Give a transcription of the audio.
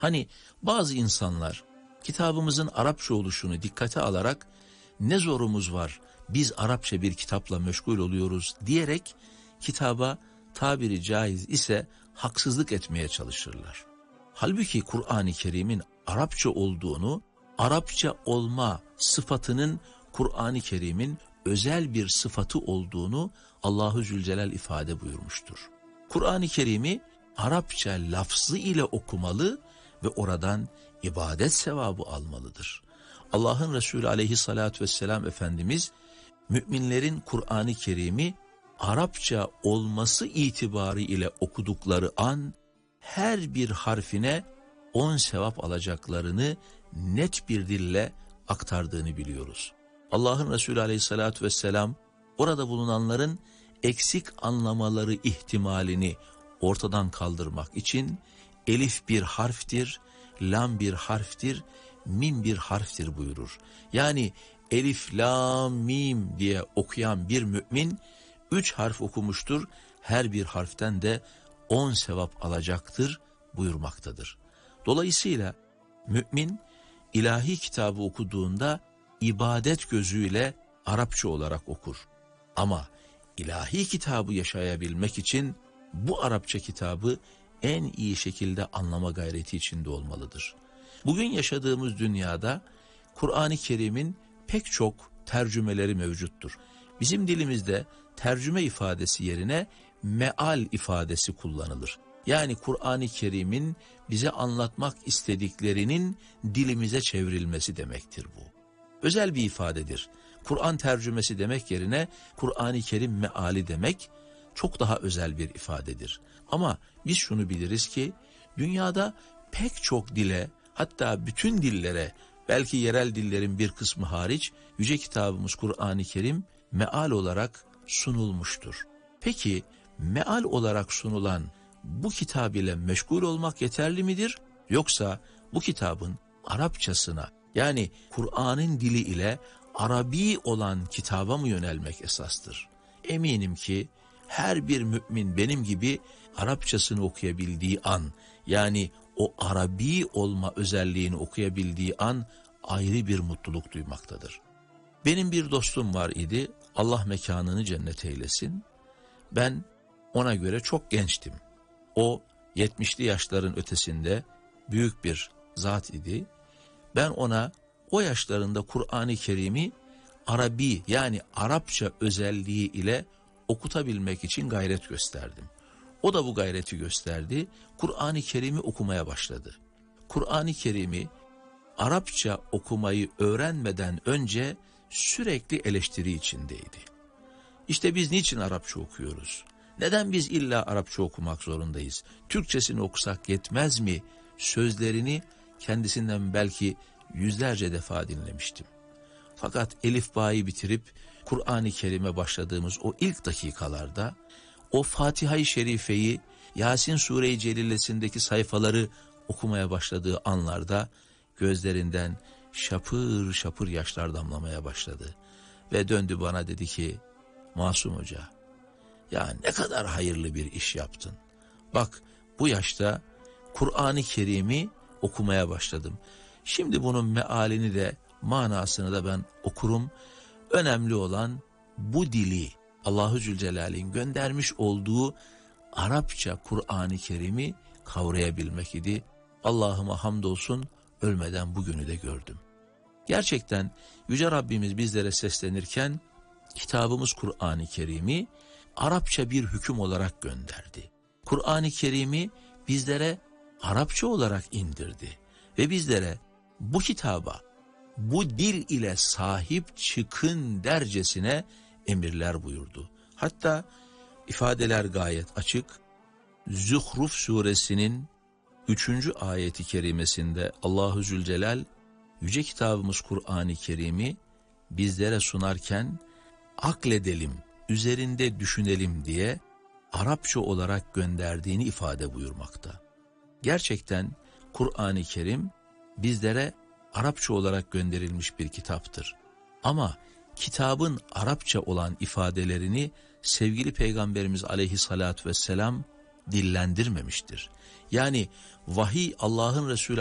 Hani bazı insanlar kitabımızın Arapça oluşunu dikkate alarak ne zorumuz var, biz Arapça bir kitapla meşgul oluyoruz diyerek kitaba tabiri caiz ise haksızlık etmeye çalışırlar. Halbuki Kur'an-ı Kerim'in Arapça olduğunu, Arapça olma sıfatının Kur'an-ı Kerim'in özel bir sıfatı olduğunu Allahu Zülcelal ifade buyurmuştur. Kur'an-ı Kerim'i Arapça lafzı ile okumalı ve oradan ibadet sevabı almalıdır. Allah'ın Resulü aleyhissalatü vesselam Efendimiz, müminlerin Kur'an-ı Kerim'i Arapça olması itibarı ile okudukları an, her bir harfine 10 sevap alacaklarını net bir dille aktardığını biliyoruz. Allah'ın Resulü aleyhissalatü vesselam, orada bulunanların eksik anlamaları ihtimalini ortadan kaldırmak için elif bir harftir, lam bir harftir, mim bir harftir buyurur. Yani elif, lam, mim diye okuyan bir mümin 3 harf okumuştur, her bir harften de 10 sevap alacaktır buyurmaktadır. Dolayısıyla mümin ilahi kitabı okuduğunda ibadet gözüyle Arapça olarak okur. Ama ilahi kitabı yaşayabilmek için bu Arapça kitabı en iyi şekilde anlama gayreti içinde olmalıdır. Bugün yaşadığımız dünyada Kur'an-ı Kerim'in pek çok tercümeleri mevcuttur. Bizim dilimizde tercüme ifadesi yerine meal ifadesi kullanılır. Yani Kur'an-ı Kerim'in bize anlatmak istediklerinin dilimize çevrilmesi demektir bu. Özel bir ifadedir. Kur'an tercümesi demek yerine Kur'an-ı Kerim meali demek çok daha özel bir ifadedir. Ama biz şunu biliriz ki dünyada pek çok dile, hatta bütün dillere, belki yerel dillerin bir kısmı hariç yüce kitabımız Kur'an-ı Kerim meal olarak sunulmuştur. Peki meal olarak sunulan bu kitap ile meşgul olmak yeterli midir? Yoksa bu kitabın Arapçasına, yani Kur'an'ın dili ile Arabi olan kitaba mı yönelmek esastır? Eminim ki her bir mümin benim gibi Arapçasını okuyabildiği an, yani o Arabi olma özelliğini okuyabildiği an ayrı bir mutluluk duymaktadır. Benim bir dostum var idi, Allah mekanını cennet eylesin. Ben ona göre çok gençtim. O 70'li yaşların ötesinde büyük bir zat idi. Ben ona o yaşlarında Kur'an-ı Kerim'i Arabi, yani Arapça özelliği ile okutabilmek için gayret gösterdim. O da bu gayreti gösterdi. Kur'an-ı Kerim'i okumaya başladı. Kur'an-ı Kerim'i Arapça okumayı öğrenmeden önce sürekli eleştiri içindeydi. İşte biz niçin Arapça okuyoruz? Neden biz illa Arapça okumak zorundayız? Türkçesini okusak yetmez mi? Sözlerini kendisinden belki yüzlerce defa dinlemiştim. Fakat elifbayı bitirip Kur'an-ı Kerim'e başladığımız o ilk dakikalarda, o Fatiha-i Şerife'yi, Yasin Sure-i Celilesindeki sayfaları okumaya başladığı anlarda gözlerinden şapır şapır yaşlar damlamaya başladı. Ve döndü bana dedi ki, Masum Hoca, ya ne kadar hayırlı bir iş yaptın. Bak bu yaşta Kur'an-ı Kerim'i okumaya başladım. Şimdi bunun mealini de manasını da ben okurum. Önemli olan bu dili, Allahu Zülcelal'in göndermiş olduğu Arapça Kur'an-ı Kerim'i kavrayabilmek idi. Allah'ıma hamdolsun ölmeden bugünü de gördüm. Gerçekten Yüce Rabbimiz bizlere seslenirken kitabımız Kur'an-ı Kerim'i Arapça bir hüküm olarak gönderdi. Kur'an-ı Kerim'i bizlere Arapça olarak indirdi ve bizlere bu kitaba, bu dil ile sahip çıkın dercesine emirler buyurdu. Hatta ifadeler gayet açık. Zuhruf suresinin 3. ayeti kerimesinde Allahu Zülcelal yüce kitabımız Kur'an-ı Kerim'i bizlere sunarken akledelim, üzerinde düşünelim diye Arapça olarak gönderdiğini ifade buyurmakta. Gerçekten Kur'an-ı Kerim bizlere Arapça olarak gönderilmiş bir kitaptır. Ama kitabın Arapça olan ifadelerini sevgili Peygamberimiz aleyhissalatü vesselam dillendirmemiştir. Yani vahiy Allah'ın Resulü